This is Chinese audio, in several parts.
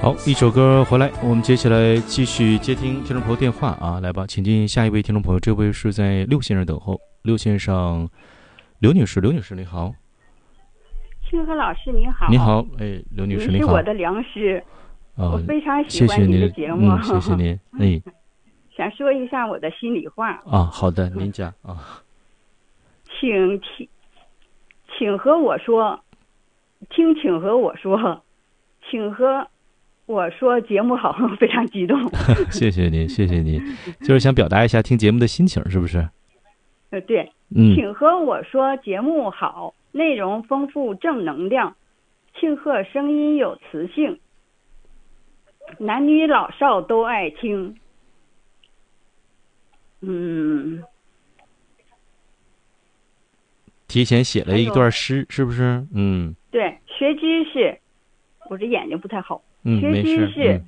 好，一首歌回来，我们接下来继续接听听众朋友电话啊，来吧，请进下一位听众朋友，这位是在6线上等候，6线上刘女士，刘女士你好。 清河老师你好。 你好，哎，刘女士你好。 你是我的良师，我非常喜欢您的节目。 谢谢您。哎， 想说一下我的心里话啊。好的，您讲啊。 请和我说，请和我说，请和我说节目好，非常激动。 谢谢您，谢谢您，就是想表达一下听节目的心情，是不是？ 对，请和我说节目好，内容丰富，正能量，庆贺声音有磁性，男女老少都爱听。 提前写了一段诗，是不是？ 对，学知识，我这眼睛不太好。学知识，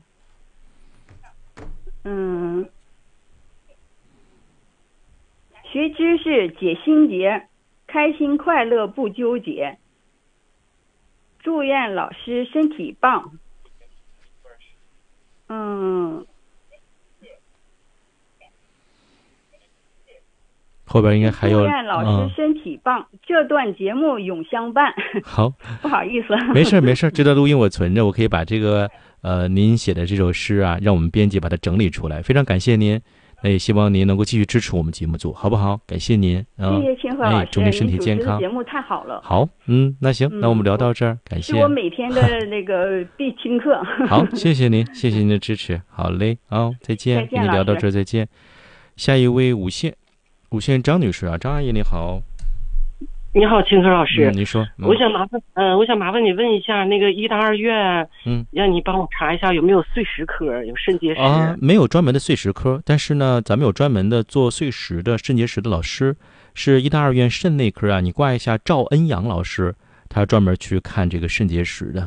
学知识解心结，开心快乐不纠结。祝愿老师身体棒。 后边应该还有。 祝愿老师身体棒，这段节目永相伴。 好， 不好意思。 没事，这段录音我存着，我可以把这个您写的这首诗啊，让我们编辑把它整理出来。非常感谢您，那也希望您能够继续支持我们节目组，好不好？感谢您。 谢谢清河老师， 祝您身体健康。 节目太好了。 好，那行，那我们聊到这儿，感谢。 是我每天的那个必听课。 好，谢谢您，谢谢您的支持。好嘞，再见，跟你聊到这儿，再见。下一位五线张女士啊，张阿姨你好。 你好，清河老师。 你说。 我想麻烦你问一下那个1大2院，让你帮我查一下有没有碎石科，有肾结石。 没有专门的碎石科，但是呢，咱们有专门的做碎石的肾结石的老师，是1大2院肾内科啊。你挂一下赵恩阳老师，他专门去看这个肾结石的。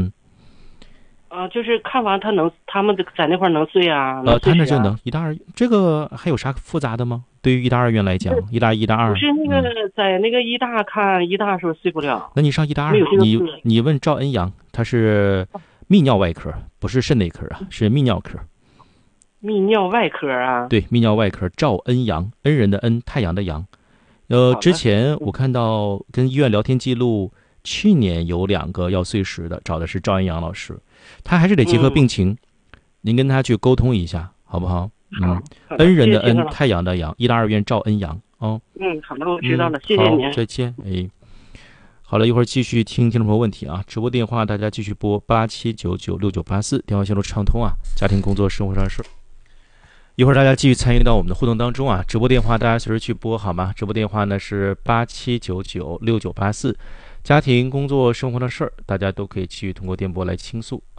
就是看完他们在那块能碎啊？ 他那就能1大2，这个还有啥复杂的吗？对于1大2院来讲，1大1、1大2。 不是那个在那个1大看1大时候碎不了。 那你上1大2，你问赵恩阳，他是泌尿外科，不是肾内科啊，是泌尿科。 泌尿外科啊？ 对，泌尿外科赵恩阳，恩人的恩，太阳的阳。之前我看到跟医院聊天记录，去年有2个要碎石的，找的是赵恩阳老师。他还是得结合病情，您跟他去沟通一下，好不好？恩人的恩，太阳的阳，1大2院赵恩阳。 好的，我知道了，谢谢您。 再见。好了，一会儿继续听众朋友问题啊，直播电话大家继续拨87996984，电话线路畅通啊，家庭工作生活上事。一会儿大家继续参与到我们的互动当中啊，直播电话大家随时去拨好吗？直播电话呢是87996984，家庭工作生活的事儿，大家都可以继续通过电波来倾诉。